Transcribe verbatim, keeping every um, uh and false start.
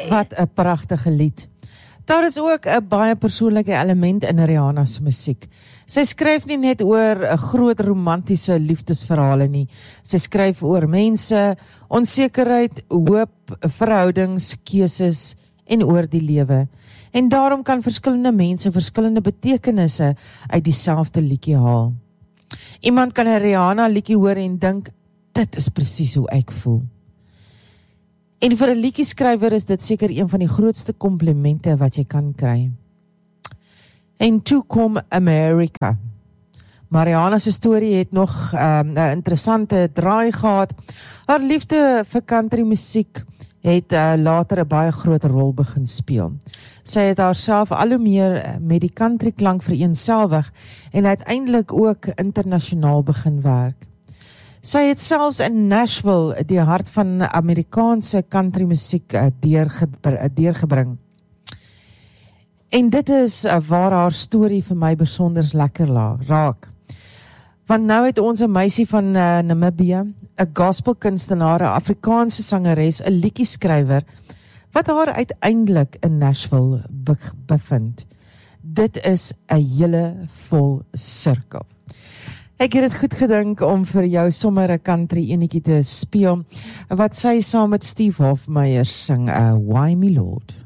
Wat 'n pragtige lied. Daar is ook 'n baie persoonlike element in Rihanna se musiek. Sy skryf nie net oor 'n groot romantiese liefdesverhale nie. Sy skryf oor mense, onsekerheid, hoop, verhoudings, keuses en oor die lewe. En daarom kan verskillende mense verskillende betekenisse uit dieselfde liedjie haal. Iemand kan 'n Rihanna liedjie hoor en dink, dit is presies hoe ek voel. En vir 'n liedjieskrywer is dit seker een van die grootste komplimente wat jy kan kry. En toe kom America. Mariana se storie het nog um, 'n interessante draai gehad. Haar liefde vir country musiek het uh, later 'n baie groot rol begin speel. Sy het haarself al hoe meer met die country klank vereenselwig en uiteindelik ook internasionaal begin werk. Sy het selfs in Nashville die hart van Amerikaanse country musiek uh, deurgebring. En dit is uh, waar haar storie vir my besonder lekker raak. Want nou het ons 'n meisie van uh, Namibië, 'n gospelkunstenaar, 'n Afrikaanse sangeres, 'n liedjieskrywer, wat haar uiteindelik in Nashville be bevind. Dit is 'n hele vol sirkel. Ek het dit goed gedink om vir jou sommer 'n country enetjie te speel, wat sy saam met Steve Hofmeyer sing, uh, Why Me Lord.